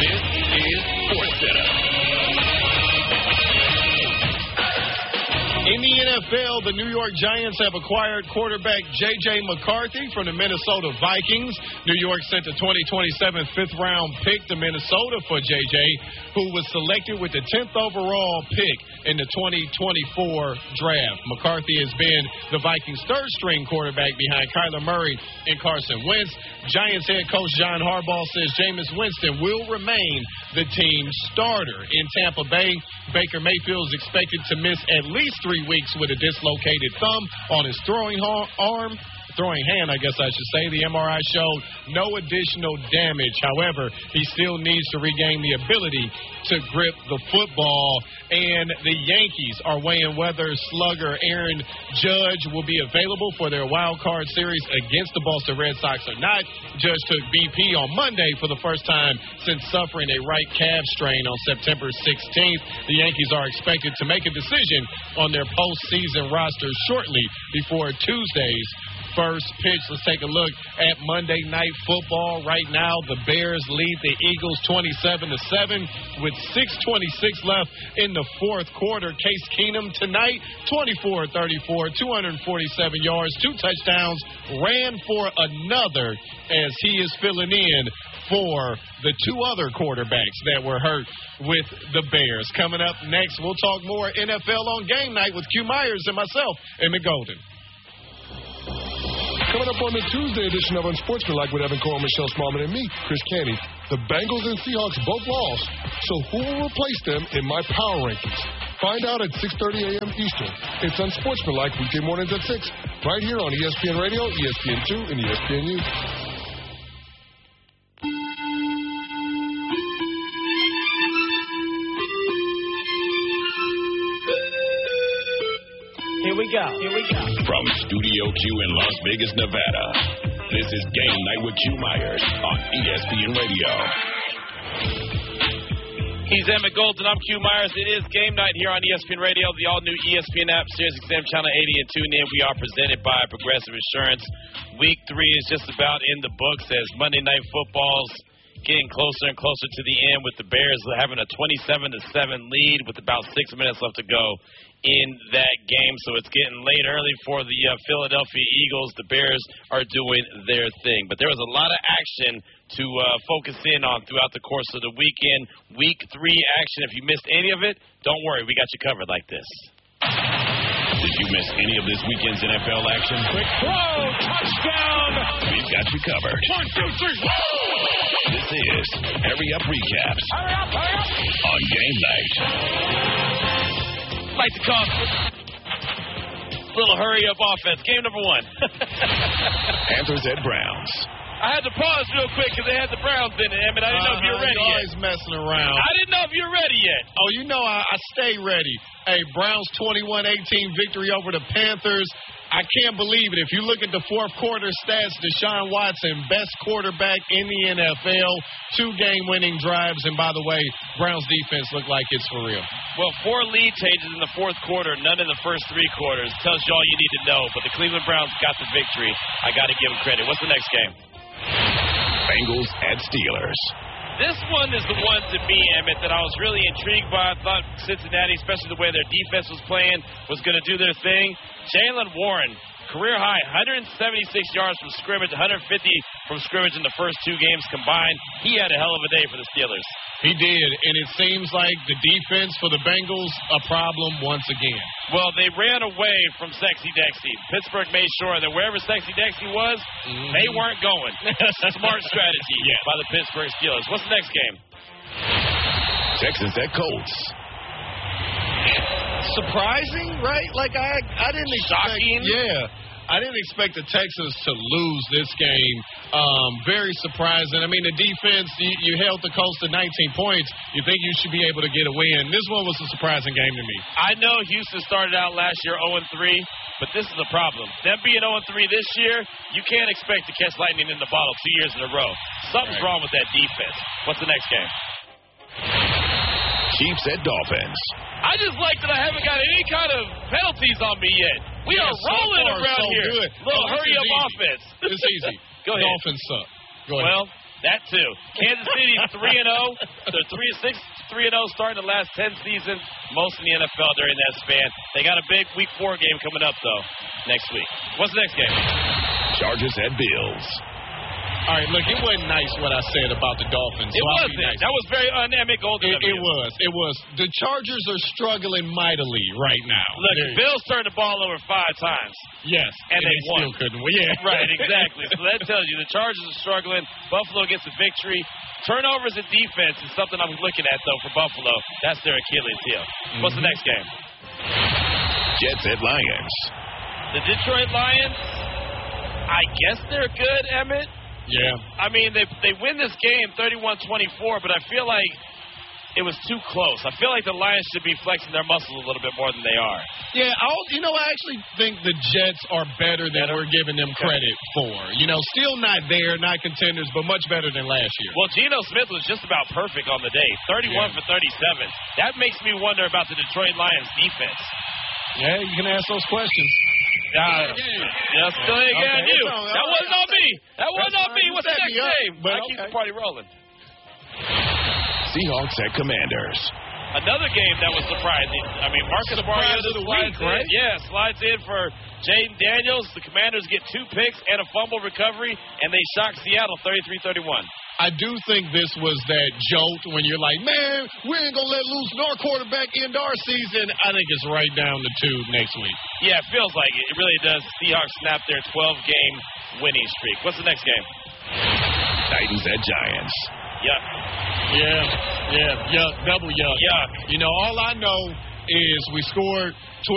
This is SportsCenter. In the NFL, the New York Giants have acquired quarterback J.J. McCarthy from the Minnesota Vikings. New York sent the 2027 fifth-round pick to Minnesota for J.J., who was selected with the 10th overall pick in the 2024 draft. McCarthy has been the Vikings' third-string quarterback behind Kyler Murray and Carson Wentz. Giants head coach John Harbaugh says Jameis Winston will remain the team's starter. In Tampa Bay, Baker Mayfield is expected to miss at least 3 weeks with a dislocated thumb on his throwing hand, I guess I should say. The MRI showed no additional damage. However, he still needs to regain the ability to grip the football. And the Yankees are weighing whether slugger Aaron Judge will be available for their wild card series against the Boston Red Sox or not. Judge took BP on Monday for the first time since suffering a right calf strain on September 16th. The Yankees are expected to make a decision on their postseason roster shortly before Tuesday's first pitch. Let's take a look at Monday Night Football. Right now, the Bears lead the Eagles 27-7 with 6:26 left in the fourth quarter. Case Keenum tonight, 24-34, 247 yards, 2 touchdowns, ran for another as he is filling in for the 2 other quarterbacks that were hurt with the Bears. Coming up next, we'll talk more NFL on Game Night with Q Myers and myself, Emmett Golden. Coming up on the Tuesday edition of Unsportsmanlike with Evan Cole, Michelle Smallman, and me, Chris Canty. The Bengals and Seahawks both lost, so who will replace them in my power rankings? Find out at 6:30 a.m. Eastern. It's Unsportsmanlike weekday mornings at 6, right here on ESPN Radio, ESPN2, and ESPNU. Here we go. From Studio Q in Las Vegas, Nevada, this is Game Night with Q Myers on ESPN Radio. He's Emmett Golden. I'm Q Myers. It is Game Night here on ESPN Radio, the all-new ESPN app, Sirius XM Channel 80, and tune in. We are presented by Progressive Insurance. Week 3 is just about in the books as Monday Night Football's getting closer and closer to the end with the Bears having a 27-7 lead with about 6 minutes left to go in that game. So it's getting late early for the Philadelphia Eagles. The Bears are doing their thing. But there was a lot of action to focus in on throughout the course of the weekend. Week 3 action. If you missed any of it, don't worry. We got you covered like this. Did you miss any of this weekend's NFL action? Quick throw, touchdown. We've got you covered. 1, 2, 3, woo! This is Hurry Up Recaps Hurry up. on Game Night. Like to call little hurry-up offense. Game number 1. Panthers at Browns. I had to pause real quick because they had the Browns in it, Emmett. I didn't know if you were ready yet. Always messing around. I didn't know if you were ready yet. Oh, you know I stay ready. Hey, Browns 21-18 victory over the Panthers. I can't believe it. If you look at the fourth quarter stats, Deshaun Watson, best quarterback in the NFL, 2 game-winning drives. And by the way, Browns defense looked like it's for real. Well, 4 lead changes in the fourth quarter, none in the first 3 quarters. Tells you all you need to know. But the Cleveland Browns got the victory. I got to give them credit. What's the next game? Bengals at Steelers. This one is the one to me, Emmett, that I was really intrigued by. I thought Cincinnati, especially the way their defense was playing, was going to do their thing. Jaylen Warren, career high, 176 yards from scrimmage, 150 from scrimmage in the first 2 games combined. He had a hell of a day for the Steelers. He did, and it seems like the defense for the Bengals a problem once again. Well, they ran away from Sexy Dexy. Pittsburgh made sure that wherever Sexy Dexy was, they weren't going. Smart strategy by the Pittsburgh Steelers. What's the next game? Texans at Colts. Surprising, right? Like I didn't expect. Shocking. Yeah. I didn't expect the Texans to lose this game. Very surprising. I mean, the defense, you held the Colts to 19 points. You think you should be able to get a win. This one was a surprising game to me. I know Houston started out last year 0-3, but this is the problem. Them being 0-3 this year, you can't expect to catch lightning in the bottle 2 years in a row. Something's wrong with that defense. What's the next game? Chiefs at Dolphins. I just like that I haven't got any kind of penalties on me yet. We are rolling around here. Good. Little hurry-up offense. It's easy. Go ahead. Dolphins suck. Go ahead. Well, That too. Kansas City's 3-0. They're 3-0 starting the last 10 seasons. Most in the NFL during that span. They got a big Week 4 game coming up though next week. What's the next game? Chargers at Bills. All right, look, it wasn't nice what I said about the Dolphins. It wasn't. Nice. That was very unamical. It was. It was. The Chargers are struggling mightily right now. Look, the Bills turned the ball over 5 times. Yes. And they won. Still couldn't win. Yeah. Right, exactly. So that tells you the Chargers are struggling. Buffalo gets a victory. Turnovers in defense is something I'm looking at, though, for Buffalo. That's their Achilles heel. What's the next game? Jets at Lions. The Detroit Lions, I guess they're good, Emmett. Yeah. I mean, they win this game 31-24, but I feel like it was too close. I feel like the Lions should be flexing their muscles a little bit more than they are. Yeah, I actually think the Jets are better than we're giving them credit for. Still not there, not contenders, but much better than last year. Well, Geno Smith was just about perfect on the day, 31 for 37. That makes me wonder about the Detroit Lions defense. Yeah, you can ask those questions. Just play again, you. That wasn't on me. That wasn't on me. What's the next game? I keep the party rolling. Seahawks at Commanders. Another game that was surprising. I mean, Marcus Mariota slides in. Right? Yeah, slides in for Jaden Daniels. The Commanders get 2 picks and a fumble recovery, and they shock Seattle 33-31. I do think this was that jolt when you're like, man, we ain't going to let loose our quarterback end our season. I think it's right down the tube next week. Yeah, it feels like it. It really does. Seahawks snap their 12-game winning streak. What's the next game? Titans at Giants. Yuck. Yeah, yuck, double yuck. Yuck. All I know is we scored